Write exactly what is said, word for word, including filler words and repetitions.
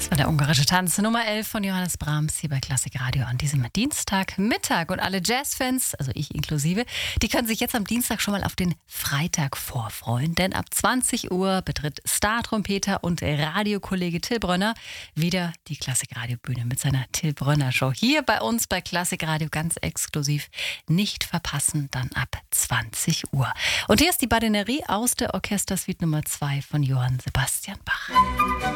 Das war der ungarische Tanz Nummer elf von Johannes Brahms hier bei Klassik Radio an diesem Dienstagmittag. Und alle Jazzfans, also ich inklusive, die können sich jetzt am Dienstag schon mal auf den Freitag vorfreuen. Denn ab zwanzig Uhr betritt Star-Trompeter und Radiokollege Till Brönner wieder die Klassik Radio Bühne mit seiner Till Brönner Show. Hier bei uns bei Klassik Radio ganz exklusiv. Nicht verpassen, dann ab zwanzig Uhr. Und hier ist die Badinerie aus der Orchestersuite Nummer zwei von Johann Sebastian Bach.